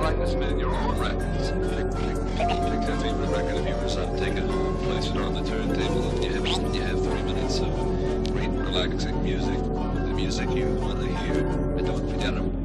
like to spin your own records. Pick your favorite record of yours up, take it home, place it on the turntable, and you have 3 minutes of great relaxing music. The music you want to hear. And don't forget